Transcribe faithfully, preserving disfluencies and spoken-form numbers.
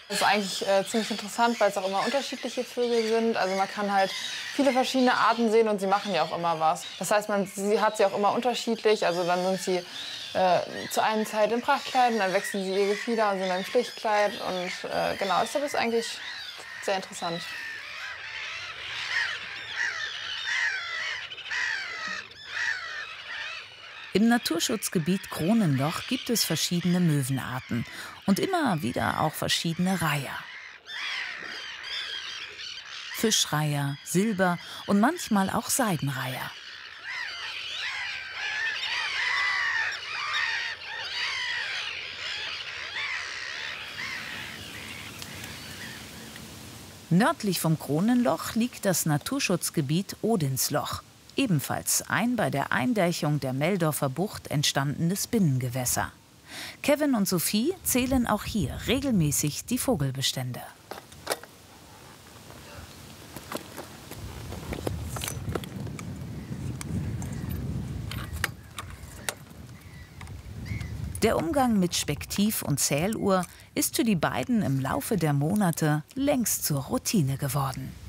Das ist eigentlich äh, ziemlich interessant, weil es auch immer unterschiedliche Vögel sind. Also man kann halt viele verschiedene Arten sehen und sie machen ja auch immer was. Das heißt, man sie hat sie auch immer unterschiedlich. Also dann sind sie äh, zur einen Zeit in Prachtkleidern, dann wechseln sie ihr Gefieder und sind dann im Schlichtkleid. Und äh, genau, das ist eigentlich sehr interessant. Im Naturschutzgebiet Kronenloch gibt es verschiedene Möwenarten und immer wieder auch verschiedene Reiher. Fischreiher, Silber- und manchmal auch Seidenreiher. Nördlich vom Kronenloch liegt das Naturschutzgebiet Odinsloch. Ebenfalls ein bei der Eindächung der Meldorfer Bucht entstandenes Binnengewässer. Kevin und Sophie zählen auch hier regelmäßig die Vogelbestände. Der Umgang mit Spektiv und Zähluhr ist für die beiden im Laufe der Monate längst zur Routine geworden.